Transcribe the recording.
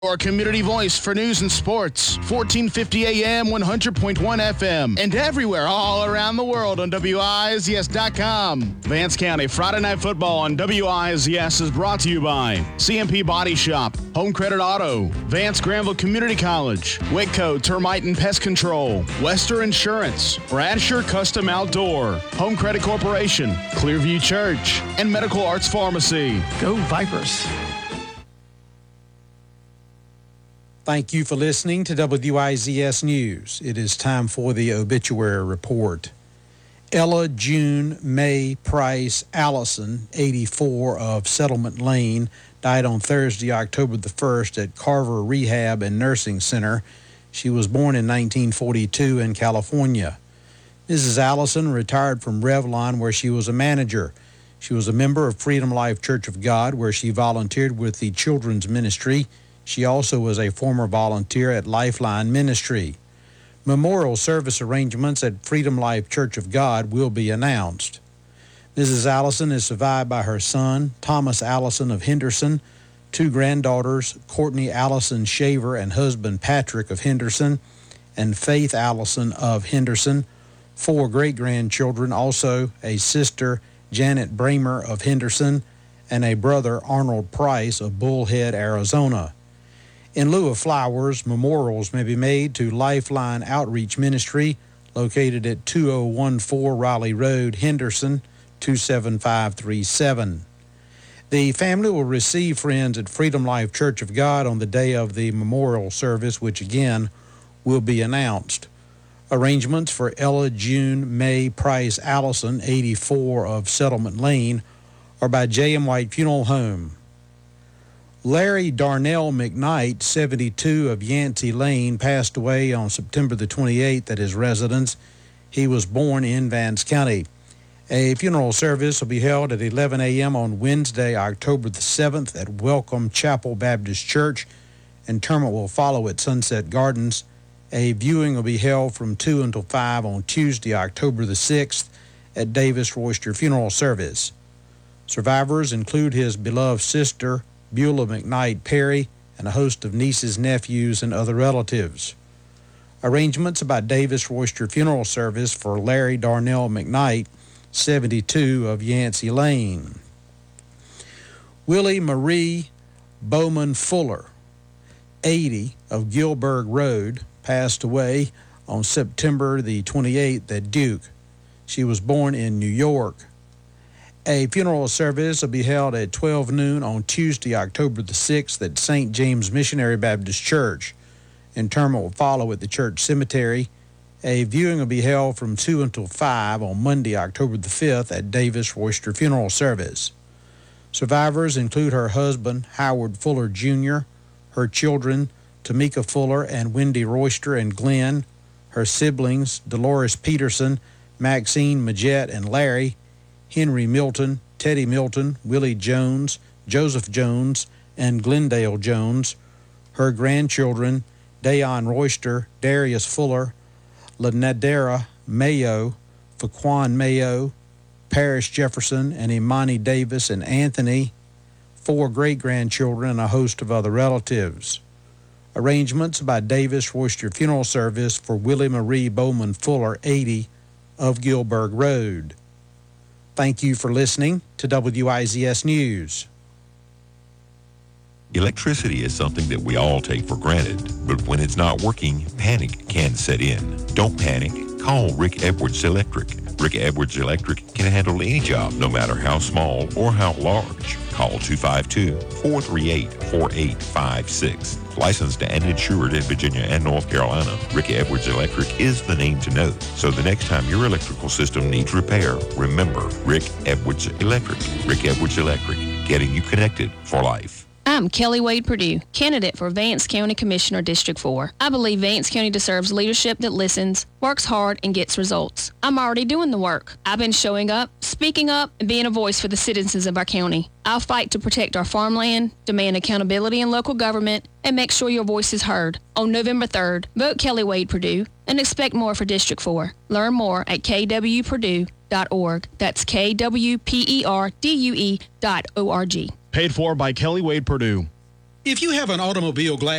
Our community voice for news and sports, 1450 AM, 100.1 FM, and everywhere all around the world on WISES.com. Vance County Friday Night Football on WISES is brought to you by CMP Body Shop, Home Credit Auto, Vance Granville Community College, Whitco Termite and Pest Control, Wester Insurance, Bradshaw Custom Outdoor, Home Credit Corporation, Clearview Church, and Medical Arts Pharmacy. Go Vipers. Thank you for listening to WIZS News. It is time for the obituary report. Ella June May Price Allison, 84, of Settlement Lane, died on Thursday, October the 1st at Carver Rehab and Nursing Center. She was born in 1942 in California. Mrs. Allison retired from Revlon, where she was a manager. She was a member of Freedom Life Church of God, where she volunteered with the children's ministry. She also was a former volunteer at Lifeline Ministry. Memorial service arrangements at Freedom Life Church of God will be announced. Mrs. Allison is survived by her son, Thomas Allison of Henderson, two granddaughters, Courtney Allison Shaver and husband Patrick of Henderson, and Faith Allison of Henderson, four great-grandchildren, also a sister, Janet Bramer of Henderson, and a brother, Arnold Price of Bullhead, Arizona. In lieu of flowers, memorials may be made to Lifeline Outreach Ministry, located at 2014 Raleigh Road, Henderson, 27537. The family will receive friends at Freedom Life Church of God on the day of the memorial service, which again will be announced. Arrangements for Ella June May Price Allison, 84, of Settlement Lane, are by J.M. White Funeral Home. Larry Darnell McKnight, 72, of Yancey Lane, passed away on September the 28th at his residence. He was born in Vance County. A funeral service will be held at 11 a.m. on Wednesday, October the 7th at Welcome Chapel Baptist Church. Interment will follow at Sunset Gardens. A viewing will be held from 2 until 5 on Tuesday, October the 6th at Davis Royster Funeral Service. Survivors include his beloved sister, Beulah McKnight Perry, and a host of nieces, nephews, and other relatives. Arrangements by Davis Royster Funeral Service for Larry Darnell McKnight, 72, of Yancey Lane. Willie Marie Bowman Fuller, 80, of Gilberg Road, passed away on September the 28th at Duke. She was born in New York. A funeral service will be held at 12 noon on Tuesday, October the 6th at St. James Missionary Baptist Church. Interment will follow at the church cemetery. A viewing will be held from 2 until 5 on Monday, October the 5th at Davis Royster Funeral Service. Survivors include her husband, Howard Fuller, Jr., her children, Tamika Fuller and Wendy Royster and Glenn, her siblings, Dolores Peterson, Maxine Majette and Larry, Henry Milton, Teddy Milton, Willie Jones, Joseph Jones, and Glendale Jones, her grandchildren, Dayon Royster, Darius Fuller, Lanadera Mayo, Faquan Mayo, Parrish Jefferson, and Imani Davis and Anthony, four great-grandchildren, and a host of other relatives. Arrangements by Davis Royster Funeral Service for Willie Marie Bowman Fuller, 80, of Gilberg Road. Thank you for listening to WIZS News. Electricity is something that we all take for granted, but when it's not working, panic can set in. Don't panic. Call Rick Edwards Electric. Rick Edwards Electric can handle any job, no matter how small or how large. Call 252-438-4856. Licensed and insured in Virginia and North Carolina, Rick Edwards Electric is the name to know. So the next time your electrical system needs repair, remember Rick Edwards Electric. Rick Edwards Electric, getting you connected for life. I'm Kelly Wade Perdue, candidate for Vance County Commissioner District 4. I believe Vance County deserves leadership that listens, works hard, and gets results. I'm already doing the work. I've been showing up, speaking up, and being a voice for the citizens of our county. I'll fight to protect our farmland, demand accountability in local government, and make sure your voice is heard. On November 3rd, vote Kelly Wade Perdue and expect more for District 4. Learn more at kwperdue.org. That's KWPERDUE.org. Paid for by Kelly Wade Perdue. If you have an automobile glass